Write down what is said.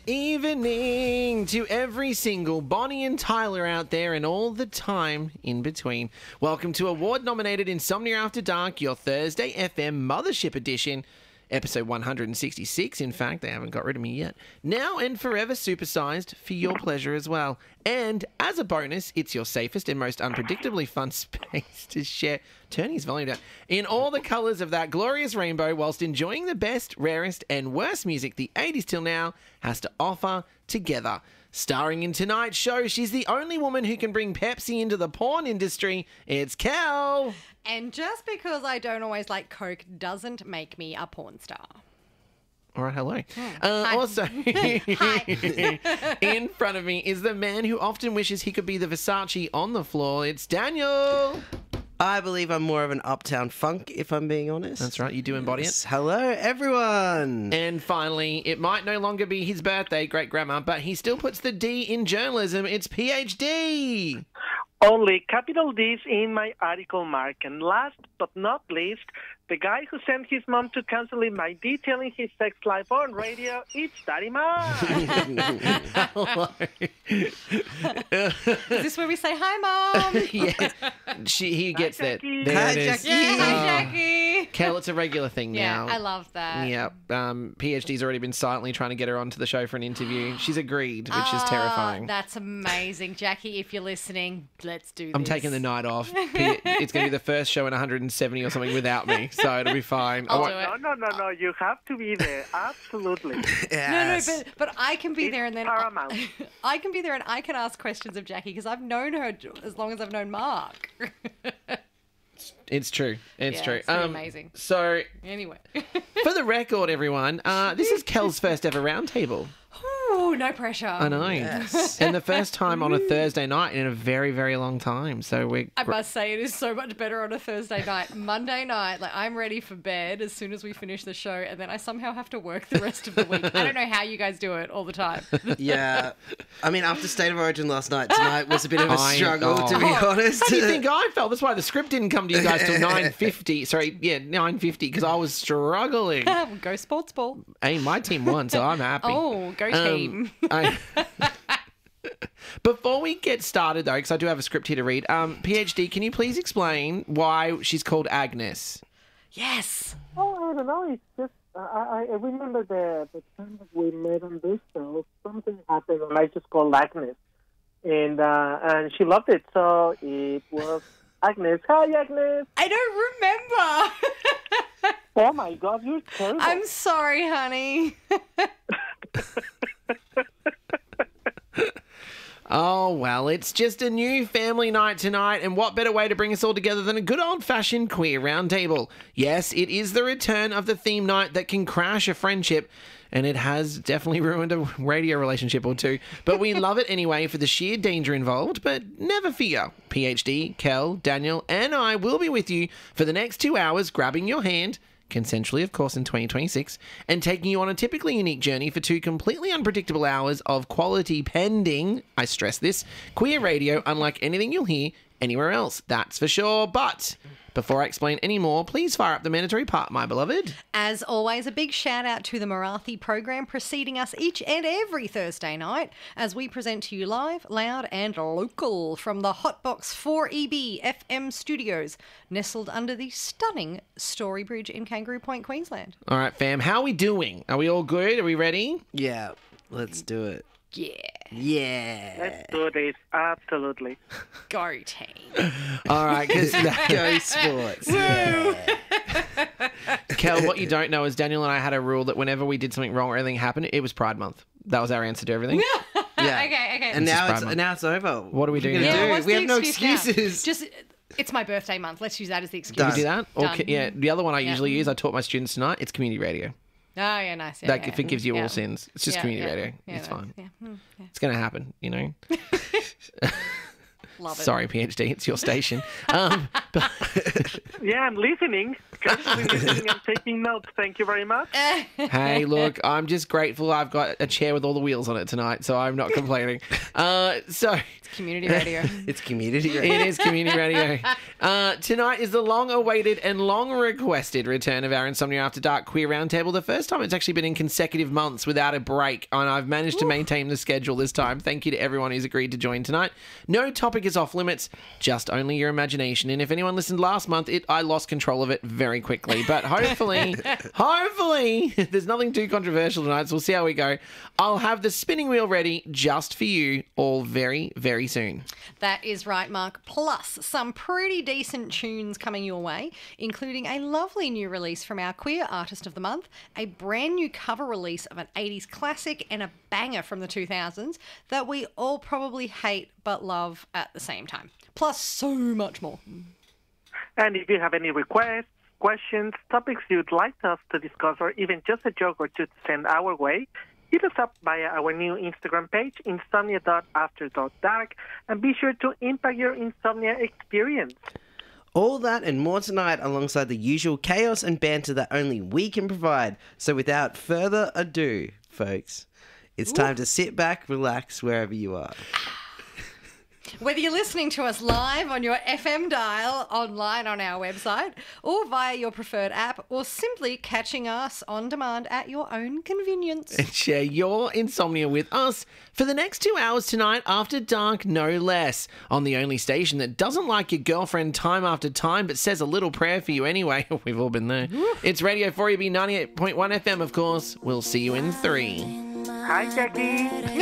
evening to every single Bonnie and Tyler out there and all the time in between. Welcome to award-nominated Insomnia After Dark, your Thursday FM Mothership Edition. Episode 166, in fact, they haven't got rid of me yet. Now and forever supersized for your pleasure as well. And as a bonus, it's your safest and most unpredictably fun space to share. Turn his volume down. In all the colours of that glorious rainbow, whilst enjoying the best, rarest, and worst music the 80s till now has to offer together. Starring in tonight's show, she's the only woman who can bring Pepsi into the porn industry. It's Kel. And just because I don't always like Coke doesn't make me a porn star. All right, hello. Hi. Also, Hi. in front of me is the man who often wishes he could be the Versace on the floor. It's Daniel. I believe I'm more of an uptown funk, if I'm being honest. That's right, you do embody it. Hello, everyone. And finally, it might no longer be his birthday, great grandma, but he still puts the D in journalism. It's PhD. Only capital D's in my article, Mark. And last but not least, the guy who sent his mom to counseling by detailing his sex life on radio, it's Daddy Mark. Hello. Is this where we say, hi, Mom? Yeah, he gets that. Jackie. There Hi, it is. Jackie. Yeah, hi, Oh. Jackie. Kel, it's a regular thing Yeah, now. I love that. Yeah, PhD's already been silently trying to get her onto the show for an interview. She's agreed, which is terrifying. That's amazing. Jackie, if you're listening, let's do this. I'm taking the night off. It's going to be the first show in 170 or something without me, so it'll be fine. I'll I do won't- it. No. You have to be there. Absolutely. Yes. No, but I can be It's there and then paramount. I can be there and I can ask questions of Jackie because I've known her as long as I've known Mark. It's true. It's Yeah, true. it's pretty amazing. So, Anyway. for the record, everyone, this is Kel's first ever roundtable. Ooh, no pressure. I know. Yes. And the first time on a Thursday night in a very, very long time. So we're... I must say it is so much better on a Thursday night. Monday night, like I'm ready for bed as soon as we finish the show, and then I somehow have to work the rest of the week. I don't know how you guys do it all the time. Yeah. I mean, after State of Origin last night, tonight was a bit of a I struggle, know. to be honest. How do you think I felt? That's why the script didn't come to you guys till 9:50. Sorry, yeah, 9:50, because I was struggling. Go sports ball. Hey, my team won, so I'm happy. Oh, go team. Before we get started, though, because I do have a script here to read, PhD, can you please explain why she's called Agnes? Yes. Oh, I don't know. It's just, I remember the time that we met on this show. Something happened, and I just called Agnes. And she loved it, so it was Agnes. Hi, Agnes. I don't remember. Oh, my God, you're terrible. I'm sorry, honey. Oh, well, it's just a new family night tonight, and what better way to bring us all together than a good old-fashioned queer roundtable? Yes, it is the return of the theme night that can crash a friendship, and it has definitely ruined a radio relationship or two, but we love it anyway for the sheer danger involved. But never fear, PhD, Kel, Daniel, and I will be with you for the next 2 hours, grabbing your hand, consensually, of course, in 2026, and taking you on a typically unique journey for 2 completely unpredictable hours of quality pending, I stress this, queer radio unlike anything you'll hear anywhere else, that's for sure. But before I explain any more, please fire up the mandatory part, my beloved. As always, a big shout out to the Marathi program preceding us each and every Thursday night as we present to you live, loud and local from the Hotbox 4EB FM studios nestled under the stunning Story Bridge in Kangaroo Point, Queensland. All right, fam, how are we doing? Are we all good? Are we ready? Yeah, let's do it. Yeah. Yeah. Let's do this. Absolutely. Go team. All right, because Go sports. Yeah. Kel, what you don't know is Daniel and I had a rule that whenever we did something wrong or anything happened, it was Pride Month. That was our answer to everything. Yeah. Okay. And It's now just it's over. What are we doing gonna now? do? what's We the have no excuse now? excuses. Just, it's my birthday month. Let's use that as the excuse. Can we do that? Or Done. yeah, the other one I Yeah. usually use, I taught my students tonight, it's community radio. Oh, yeah, nice. Yeah, That yeah, forgives you yeah. all sins. It's just Yeah, community yeah. radio. Yeah, It's no, fine. Yeah. Yeah. It's going to happen, you know. Love it. Sorry, PhD, it's your station. But Yeah, I'm listening. Casually listening and taking notes. Thank you very much. hey, look, I'm just grateful I've got a chair with all the wheels on it tonight, so I'm not complaining. So Community radio. It's community radio. It is community radio. Tonight is the long-awaited and long-requested return of our Insomnia After Dark Queer Roundtable. The first time it's actually been in consecutive months without a break, and I've managed to maintain the schedule this time. Thank you to everyone who's agreed to join tonight. No topic is off limits, just only your imagination. And if anyone listened last month, I lost control of it very quickly. But hopefully, there's nothing too controversial tonight, so we'll see how we go. I'll have the spinning wheel ready just for you all very, very soon. That is right, Mark. Plus, some pretty decent tunes coming your way, including a lovely new release from our Queer Artist of the Month, a brand new cover release of an 80s classic, and a banger from the 2000s that we all probably hate but love at the same time. Plus, so much more. And if you have any requests, questions, topics you'd like us to discuss, or even just a joke or two to send our way, hit us up via our new Instagram page, insomnia.after.dark, and be sure to impact your insomnia experience. All that and more tonight alongside the usual chaos and banter that only we can provide. So without further ado, folks, it's time to sit back, relax wherever you are. Whether you're listening to us live on your FM dial, online on our website, or via your preferred app, or simply catching us on demand at your own convenience. And share your insomnia with us for the next 2 hours tonight after dark, no less, on the only station that doesn't like your girlfriend time after time but says a little prayer for you anyway. We've all been there. It's Radio 4EB 98.1 FM, of course. We'll see you in 3. Hi, Jackie.